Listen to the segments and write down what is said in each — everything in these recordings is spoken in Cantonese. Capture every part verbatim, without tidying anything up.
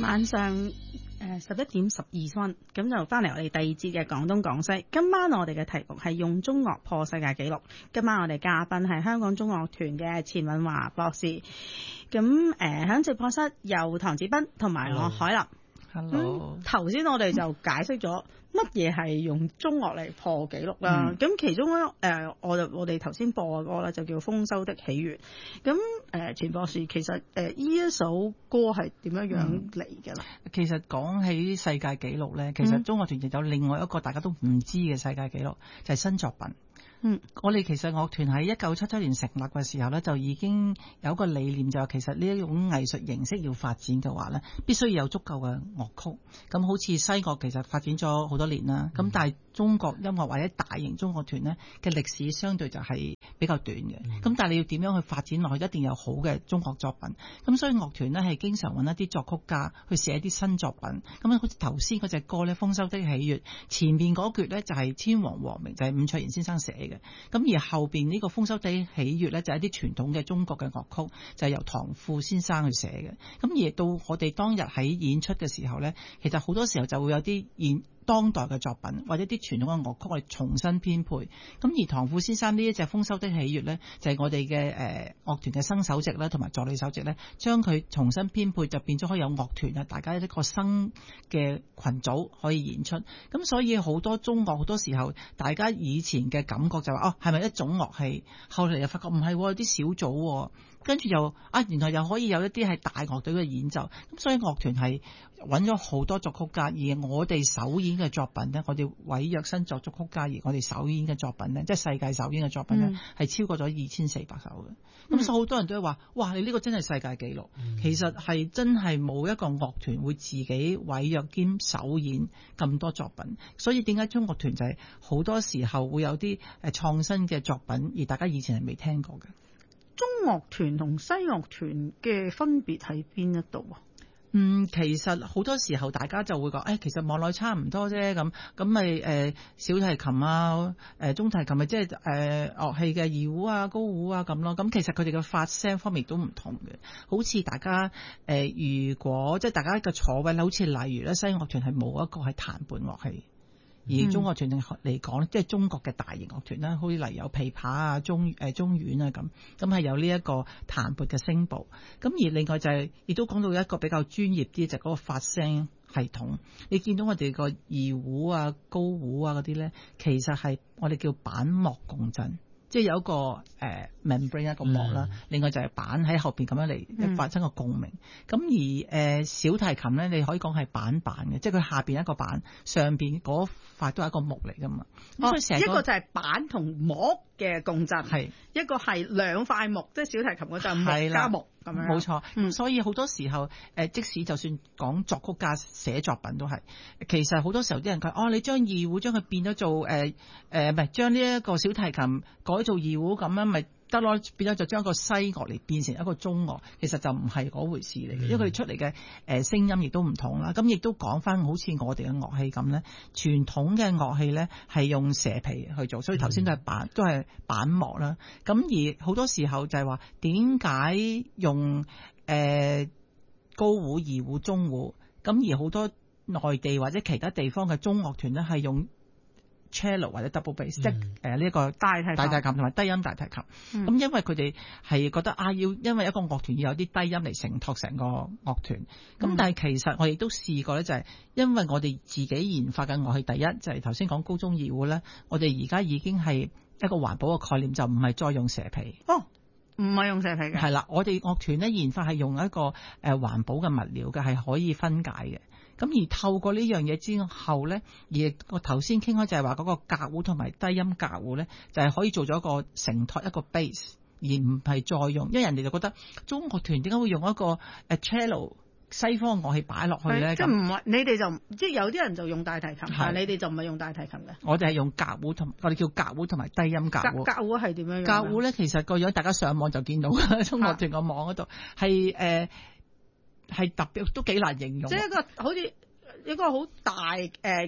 晚上誒十一點十二分，咁就翻嚟我哋第二節嘅廣東廣西。今晚我哋嘅題目係用中樂破世界紀錄。今晚我哋嘉賓係香港中樂團嘅錢允華博士。咁誒喺直播室有唐子彬同埋我海林。 Hello。 頭先我哋就解釋咗乜嘢係用中樂嚟破紀錄啦。咁、嗯、其中咧誒、呃，我就我哋頭先播嘅歌咧就叫《豐收的喜悅》。咁誒，錢博士其實誒呢、呃、一首歌係點樣樣嚟㗎啦？ 其實講起世界紀錄咧，其實中樂團亦有另外一個大家都唔知嘅世界紀錄，就係、是、新作品。嗯，我哋其實樂團喺一九七七年成立嘅時候咧，就已經有一個理念，就係其實呢一種藝術形式要發展嘅話咧，必須要有足夠嘅樂曲。咁好似西樂其實發展咗好多年啦，咁、嗯、但係中國音樂或者大型中樂團咧嘅歷史相對就係比較短嘅。咁、嗯、但係你要點樣去發展落去，一定有好嘅中樂作品。咁所以樂團咧係經常揾一啲作曲家去寫一啲新作品。咁好似頭先嗰隻歌咧《豐收的喜悅》，前面嗰橛咧就係千王和鳴，就係、是、伍卓賢先生寫嘅。咁而後邊呢個豐收的喜悅咧，就係一啲傳統嘅中國嘅樂曲，就係、是、由唐富先生去寫嘅。咁而到我哋當日喺演出嘅時候咧，其實好多時候就會有啲現當代嘅作品或者啲傳統嘅樂曲，我哋重新編配。咁而唐富先生呢一隻豐收的喜悅咧，就係、是、我哋嘅誒樂團嘅新首席啦，同埋助理首席咧，將佢重新編配，就變咗可以有樂團啊，大家一個新嘅群組可以演出。咁所以好多中樂好多時候，大家以前嘅感覺就話哦，係咪一種樂器？後嚟又發覺唔係，有啲小組，跟住又啊，原來又可以有一啲係大樂隊嘅演奏。咁所以樂團係揾咗好多作曲家，而我哋首演嘅作品呢，我哋委約新作作曲家，而我哋首演嘅作品呢，即係世界首演嘅作品呢，係、嗯、超過咗二千四百首嘅。咁、嗯、所以好多人都話：哇！你呢個真係世界紀錄、嗯。其實係真係冇一個樂團會自己委約兼首演咁多作品。所以點解中樂團就係好多時候會有啲誒創新嘅作品，而大家以前係未聽過嘅。 中樂團同西樂團嘅分別喺邊一度啊？ 嗯，其實好多時候大家就會講，誒、哎，其實望落差唔多啫，咁咁咪誒小提琴啊，誒、呃、中提琴咪即係誒樂器嘅二胡啊、高胡啊咁咯。咁其實佢哋嘅發聲方面都唔同嘅。好似大家誒、呃，如果即係大家嘅坐位，好似例如咧，西樂團係冇一個係彈伴樂器。而中樂團嚟講咧，即係中國嘅大型樂團啦，好似例如有琵琶啊、中誒中阮啊咁，咁係有呢一個彈撥嘅聲部。咁而另外就係、是、亦都講到一個比較專業啲，就係、是、嗰個發聲系統。你見到我哋個二胡啊、高胡啊嗰啲咧，其實係我哋叫板膜共振。即係有一個誒、呃、membrane 一個膜啦、嗯，另外就係板喺後邊咁樣嚟發生個共鳴。咁、嗯、而誒、呃、小提琴咧，你可以講係板板嘅，即係佢下邊一個板，上邊嗰塊都係一個木嚟噶嘛。 哦，所以成個一個就係板同膜嘅共振，係一個係兩塊木，即係小提琴嗰陣木加木咁樣。 冇錯，嗯，所以好多時候誒，即使就算講作曲家寫作品都係，其實好多時候啲人講哦，你將二胡將佢變咗做誒誒，唔係將呢一個小提琴改做二胡咁樣，咪得咯？變咗就將個西樂嚟變成一個中樂，其實就唔係嗰回事嚟嘅、嗯，因為佢哋出嚟嘅誒聲音亦都唔同啦。咁亦都講翻好似我哋嘅樂器咁咧，傳統嘅樂器咧係用蛇皮去做，所以頭先都係板、嗯、都係板膜啦。咁而好多時候就係話點解用誒、呃、高胡、二胡、中胡，咁而好多內地或者其他地方嘅中樂團咧係用 cello 或者 double bass，、嗯、即係誒呢一個大提大提琴同埋低音大提琴。咁、嗯、因為佢哋係覺得啊，要因為一個樂團要有啲低音嚟承托成個樂團。咁、嗯、但係其實我亦都試過咧，就係因為我哋自己研發嘅樂器，第一就係頭先講高中二胡咧，我哋而家已經係一個環保嘅概念，就唔係再用蛇皮。 哦，唔係用蛇皮嘅。係啦，我哋樂團咧研發係用一個誒環保嘅物料嘅，係可以分解嘅。咁而透過呢樣嘢之後咧，而我頭先傾開就係話嗰個隔胡同埋低音隔胡咧，就係、是、可以做咗一個承托一個 base， 而唔係再用，因為人哋就覺得中樂團點解會用一個誒 cello 西方樂器擺落去咧？ 即係唔係你哋就即係有啲人就用大提琴，但係你哋就唔係用大提琴嘅。我哋係用隔胡同我哋叫隔胡同埋低音隔胡。 隔胡係點樣樣？ 隔胡咧，其實個樣大家上網就見到中樂團個網嗰度係誒係特別都幾難形容。 即係一個好似一個好大誒個、呃、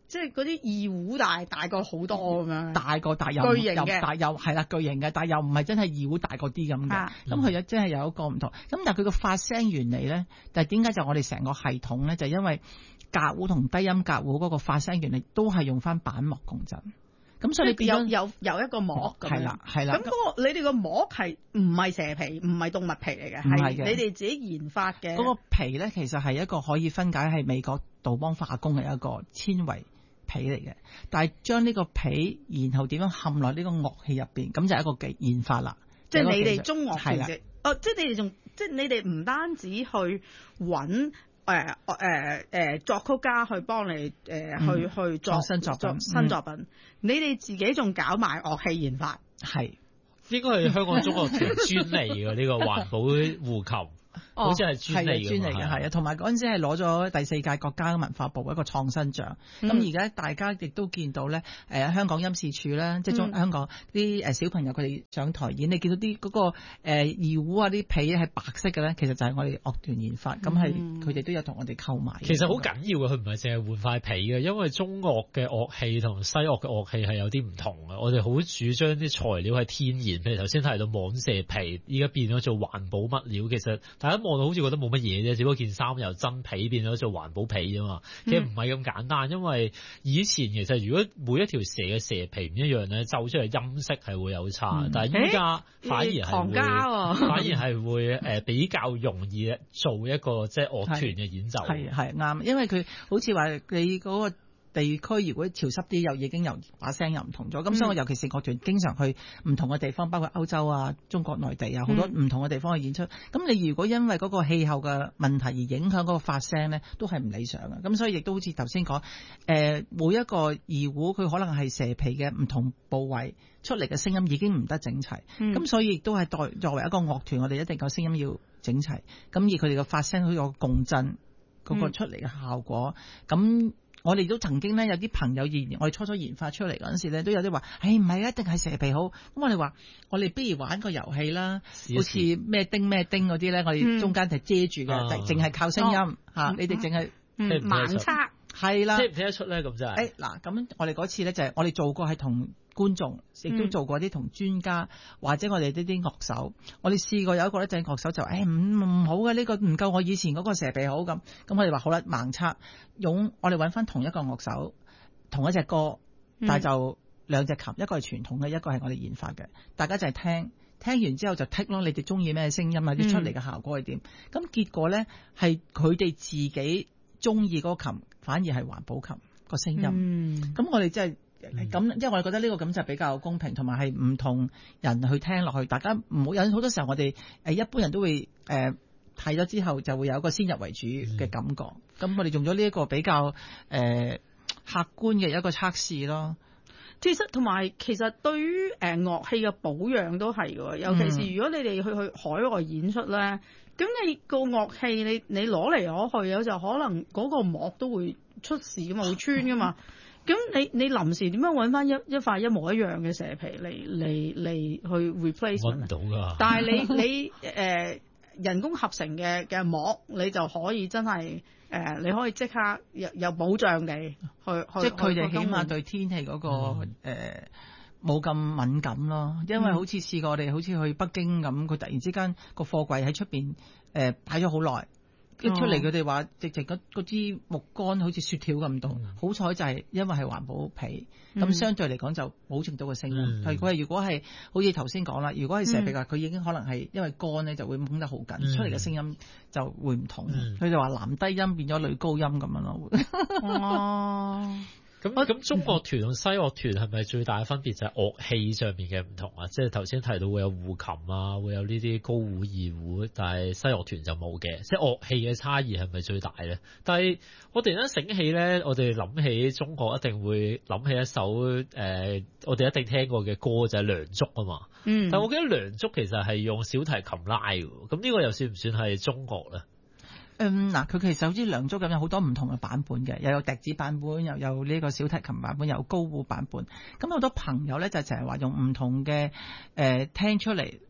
即係嗰啲二胡大大過好多咁樣， 大個大又巨型嘅， 大又係啦巨型嘅，但係又唔係真係二胡大個啲咁嘅。咁佢又真係有一個唔同。咁但係佢個發聲原理咧，但係點解就我哋成個系統咧，就因為革胡同低音革胡嗰個發聲原理都係用翻板膜共振。咁所以你變咗有有有一個膜咁樣， 係啦係啦。 咁嗰、嗰個你哋個膜係唔係蛇皮，唔係動物皮嚟嘅，係你哋自己研發嘅。 嗰、嗰個皮咧，其實係一個可以分解係美國杜邦化工嘅一個纖維皮嚟嘅，但係將呢個皮，然後點樣嵌落呢個樂器入邊，咁就係一個技研發啦。 即係你哋中樂團嘅，哦，即係你哋仲，即係你哋唔單止去揾。誒誒誒作曲家去幫你誒、呃嗯、去去作新作品， 新作品，嗯、你哋自己仲搞埋樂器研發， 係應該係香港中樂團專利嘅呢個環保胡琴。好似係專利嘅， 專利嘅係啊，同埋嗰陣時係攞咗第四屆國家文化部一個創新獎。咁而家大家亦都見到咧，誒、呃、香港音視處咧，即係中、嗯、香港啲誒小朋友佢哋上台演，你見到啲嗰、那個誒、呃、二胡啊啲皮係白色嘅咧，其實就係我哋樂團研發，咁係佢哋都有同我哋購買。 其實好緊要嘅，佢唔係淨係換塊皮嘅，因為中樂嘅樂器同西樂嘅樂器係有啲唔同嘅。我哋好主張啲材料係天然，譬如頭先提到蟒蛇皮，依家變咗做環保物料，其實大家望到好似覺得冇乜嘢啫，只不過件衫由真皮變咗做環保皮啫嘛。其實唔係咁簡單，因為以前其實如果每一條蛇嘅蛇皮唔一樣咧，奏出嚟音色係會有差。嗯、但係依家反而係會，反而係會誒比較容易做一個即係樂團嘅演奏。 係係啱，因為佢好似話你嗰個地區如果潮濕啲，又已經由把聲又唔同咗。咁、嗯、所以我尤其是樂團經常去唔同嘅地方，包括歐洲啊、中國內地啊，好多唔同嘅地方去演出。咁、嗯、你如果因為嗰個氣候嘅問題而影響嗰個發聲咧，都係唔理想嘅。咁所以亦都好似頭先講，誒、呃、每一個二胡佢可能係蛇皮嘅唔同部位出嚟嘅聲音已經唔得整齊。咁、嗯、所以亦都係代作為一個樂團，我哋一定個聲音要整齊。咁而佢哋嘅發聲都有共振嗰、那個出嚟嘅效果。咁、嗯我哋都曾經咧有啲朋友研，我哋初初研發出嚟嗰陣時咧，都有啲話，誒唔係一定係蛇皮好。咁我哋話，我哋不如玩個遊戲啦，好似咩叮咩叮嗰啲咧，我哋中間係遮住嘅，淨、嗯、係靠聲音、哦啊、你哋淨係盲測係啦， 聽唔聽得出咧？咁真係。誒嗱，咁我哋嗰次咧就係我哋做過係同觀眾，亦都做過啲同專家、嗯、或者我哋呢啲樂手，我哋試過有一個咧就係樂手就誒唔唔好嘅呢、呢個唔夠我以前嗰個蛇皮好咁，咁我哋話好啦，盲測用我哋揾翻同一個樂手同一隻歌，嗯、但係就兩隻琴，一個係傳統嘅，一個係我哋研發嘅，大家就係聽聽完之後就剔咯，你哋中意咩聲音啊？啲出嚟嘅效果係點？咁、嗯、結果咧係佢哋自己中意嗰個琴，反而係環保琴個聲音。咁、嗯、我哋真係。咁，因為我哋覺得呢個咁就比較公平，同埋係唔同人去聽落去，大家唔好有好多時候我哋誒一般人都會誒睇咗之後就會有一個先入為主嘅感覺。咁、嗯、我哋用咗呢一個比較誒、呃、客觀嘅一個測試咯。 其實同埋其實對於誒樂器嘅保養都係嘅，尤其是如果你哋去去海外演出咧，咁、嗯、你個樂器你你攞嚟攞去有就可能嗰個膜都會出事噶嘛，會穿噶嘛。咁你你臨時點樣揾翻一一塊一模一樣嘅蛇皮嚟嚟嚟去 replace？ 揾唔到㗎。 但係你你誒、呃、人工合成嘅嘅膜，你就可以真係誒、呃，你可以即刻有有保障地去去。 即係佢哋起碼對天氣嗰、那個冇咁、嗯呃、敏感咯。因為好似試過我哋好似去北京咁，佢突然之間個貨櫃喺出邊誒擺咗好耐。一出嚟佢哋話直直嗰嗰支木杆好似雪條咁凍、嗯，好彩就係因為係環保皮，咁、嗯、相對嚟講就保證到個聲音。佢、嗯、係如果係好似頭先講啦，如果係蛇皮嘅話，佢、嗯、已經可能係因為乾咧就會掹得好緊、嗯，出嚟嘅聲音就會唔同。佢、嗯、就話男低音變咗女高音咁樣咯。哦。 咁咁中樂團同西樂團係咪最大嘅分別就係樂器上面嘅唔同啊？即係頭先提到會有胡琴啊，會有呢啲高胡、二胡，但係西樂團就冇嘅。即係樂器嘅差異係咪最大咧？但係我突然間醒起咧，我哋諗起中國一定會諗起一首誒、呃，我哋一定聽過嘅歌就係《梁祝》啊嘛。嗯。但係我記得《梁祝》其實係用小提琴拉嘅，咁呢個又算唔算係中樂咧？ 嗯，嗱，佢其實好似梁祝咁有好多唔同嘅版本嘅，又有笛子版本，又有呢個小提琴版本，又有高胡版本。咁好多朋友咧就成日話用唔同嘅誒、呃、聽出嚟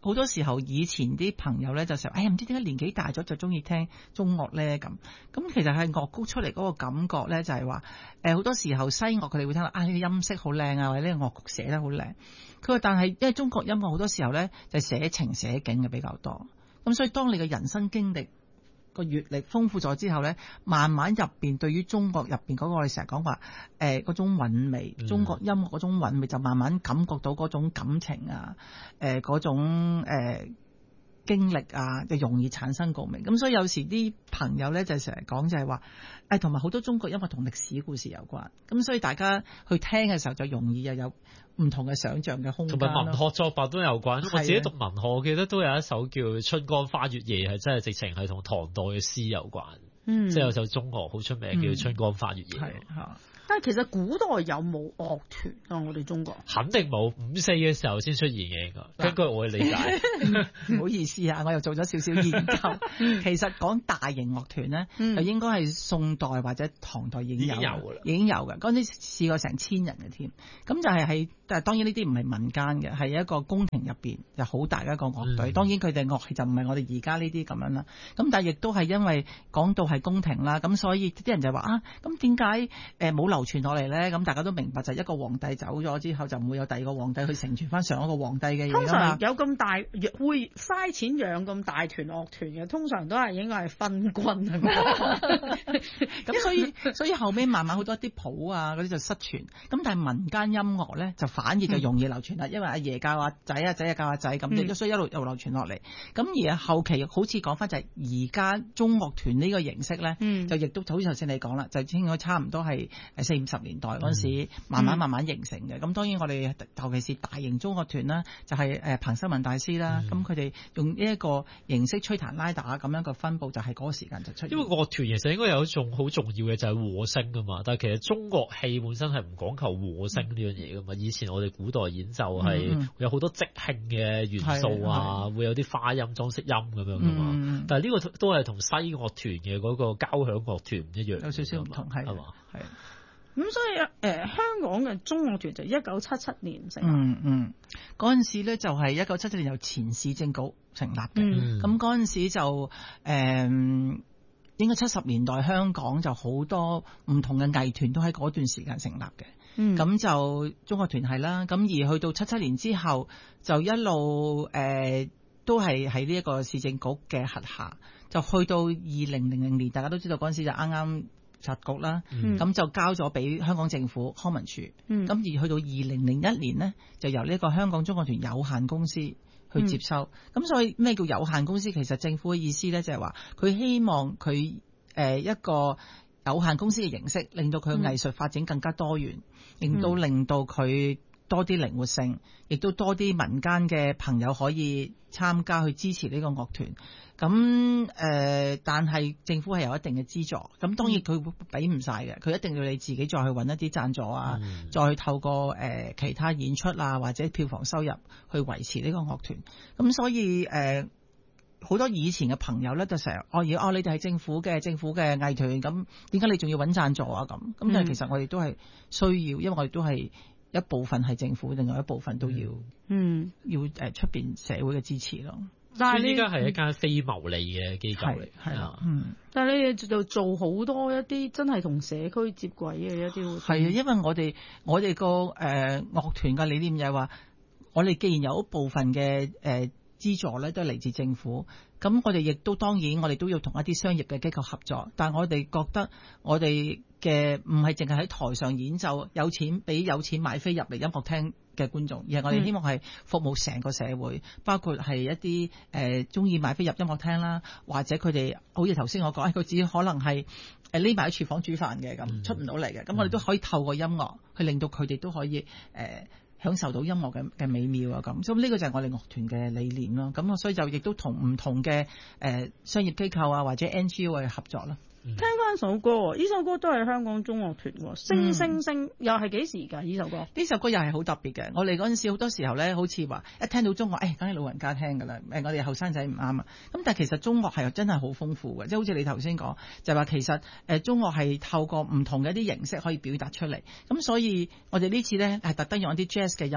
好多時候以前啲朋友咧就成日，哎呀唔知點解年紀大咗就中意聽中樂咧咁。咁其實係樂曲出嚟嗰個感覺咧，就係話誒好多時候西樂佢哋會聽到啊呢個音色好靚啊，或者呢個樂曲寫得好靚。佢話但係因為中國音樂好多時候咧就係寫情寫景嘅比較多。咁所以當你嘅人生經歷個閱歷豐富咗之後咧，慢慢入邊對於中國入邊嗰個我哋成日講話誒嗰種韻味，嗯、中國音樂嗰種韻味就慢慢感覺到嗰種感情啊，誒、呃、嗰種誒。呃經歷啊，就容易產生共鳴。咁所以有時啲朋友咧就成日講就係話，誒同埋好多中國音樂同歷史故事有關。咁所以大家去聽嘅時候就容易又有唔同嘅想像嘅空間。 同埋文學作品都有關。我自己讀文學，我記得都有一首叫《春江花月夜》，係真係直情係同唐代嘅詩有關。嗯，即係有首中樂好出名，叫《春江花月夜》。係、 嗯、但係其實古代有冇樂團啊？我哋中國肯定冇，五四嘅時候先出現嘅應該。根據我嘅理解， 唔好意思啊，我又做咗少少研究。其實講大型樂團咧，嗯、就應該係宋代或者唐代已經有，已經有㗎啦，已經有嘅。嗰陣時試過成千人嘅添。咁就係喺，但係當然呢啲唔係民間嘅，係一個宮廷入邊就好大嘅一個樂隊。嗯、當然佢哋樂器就唔係我哋而家呢啲咁樣啦。咁但係亦都係因為講到係宮廷啦，咁所以啲人就話啊，咁點解誒冇流傳落嚟咧？咁大家都明白就係一個皇帝走咗之後，就唔會有第二個皇帝去承傳翻上一個皇帝嘅嘢。 通常有咁大會嘥錢養咁大團樂團嘅，通常都係應該係分軍係咪？ 咁所以所以後尾慢慢好多啲譜啊嗰啲就失傳。咁但係民間音樂咧就反而就容易流傳啦，嗯、因為阿爺教阿仔，阿仔又教阿仔咁，亦都所以一路又流傳落嚟。咁而後期好似講翻就係而家中樂團呢個形式咧，嗯、就亦都好似頭先你講啦，就應該差唔多係誒四五十年代嗰陣時慢慢慢慢形成嘅。咁、嗯、當然我哋尤其是大型中樂團啦，就係誒彭秀文大師啦，咁佢哋用呢一個形式吹彈拉打咁樣嘅分佈，就係嗰個時間就出現。 因為樂團其實應該有一種好重要嘅就係和聲噶嘛，但係其實中樂器本身係唔講求和聲呢樣嘢噶嘛。以前我哋古代演奏係有好多即興嘅元素啊，嗯、會有啲花音、裝飾音咁樣噶嘛。嗯、但係呢個都係同西樂團嘅嗰個交響樂團唔一樣， 有少少唔同係係嘛？係。 咁所以誒、呃，香港嘅中樂團就一九七七年成立。 嗯嗯，嗰陣時咧就係一九七七年由前市政局成立嘅。咁嗰陣時就誒、呃，應該七十年代香港就好多唔同嘅藝團都喺嗰段時間成立嘅。嗯，咁就中樂團係啦。咁而去到七七年之後，就一路誒、呃、都係喺呢一個市政局嘅轄下。就去到二零零零年，大家都知道嗰陣時就啱啱拆局啦，咁、嗯、就交咗俾香港政府康文署，咁、嗯、而去到二零零一年呢，就由呢個香港中樂團有限公司去接收。咁、嗯、所以咩叫有限公司？其實政府嘅意思呢，就係話佢希望佢誒一個有限公司嘅形式，令到佢嘅藝術發展更加多元，令到令到佢多啲靈活性，亦都多啲民間嘅朋友可以參加去支持呢個樂團。咁誒、呃，但係政府係有一定嘅資助，咁當然佢會俾唔晒嘅，佢一定要你自己再去揾一啲贊助啊，嗯、再去透過誒、呃、其他演出啊或者票房收入去維持呢個樂團。咁所以誒，好、呃、多以前嘅朋友咧就成日哦，而哦你哋係政府嘅政府嘅藝團，咁點解你仲要揾贊助啊？咁咁但係其實我哋都係需要，因為我哋都係一部分係政府，另外一部分都要嗯要誒出邊社會嘅支持咯。 但係依家係一間非牟利嘅機構嚟，係啊， 嗯。但係你哋就做好多一啲真係同社區接軌嘅一啲， 係啊，因為我哋我哋個誒樂團嘅理念就係話，我哋既然有一部分嘅誒資助咧，都係嚟自政府，咁我哋亦都當然我哋都要同一啲商業嘅機構合作，但係我哋覺得我哋嘅唔係淨係喺台上演奏，有錢俾有錢買飛入嚟音樂廳嘅觀眾，而係我哋希望係服務成個社會，嗯、包括係一啲誒中意買飛入音樂廳啦，或者佢哋好似頭先我講，佢只可能係誒匿埋喺廚房煮飯嘅咁，嗯、出唔到嚟嘅，咁我哋都可以透過音樂去令到佢哋都可以誒、呃、享受到音樂嘅嘅美妙啊咁，所以呢個就係我哋樂團嘅理念咯。咁我所以就亦都同唔同嘅誒、呃、商業機構啊或者 N G O 去合作啦。 聽翻首歌，呢首歌都係香港中樂團喎，星星星、嗯、又係幾時㗎？呢首歌呢首歌又係好特別嘅。我哋嗰陣時好多時候咧，好似話一聽到中樂，誒梗係老人家聽㗎啦。誒我哋後生仔唔啱啊。咁但係其實中樂係真係好豐富嘅，即係好似你頭先講，就係話其實誒中樂係透過唔同嘅一啲形式可以表達出嚟。咁所以我哋呢次咧係特登用一啲 jazz 嘅音樂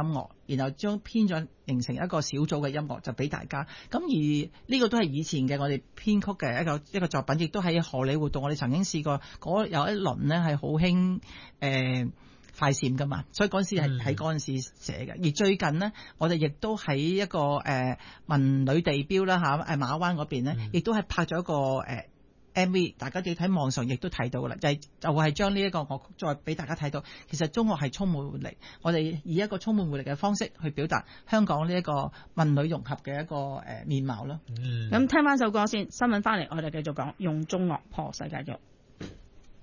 然後將編咗形成一個小組嘅音樂就俾大家。咁而呢個都係以前嘅我哋編曲嘅一個一個作品，亦都喺荷里活道我哋曾經試過嗰有一輪呢係好興誒快閃噶嘛，所以嗰陣時係喺嗰陣時寫嘅。而最近呢，我哋亦都喺一個誒、呃、文旅地標啦嚇誒馬灣嗰邊呢，亦都係拍咗一個誒。呃M V 大家哋喺網上亦都睇到噶啦，就係、是、就係將呢一個樂曲再俾大家睇到，其實中樂係充滿活力，我哋以一個充滿活力嘅方式去表達香港呢一個文旅融合嘅一個誒面貌咯。 嗯，咁聽翻首歌先，新聞翻嚟我哋繼續講用中樂破世界紀錄。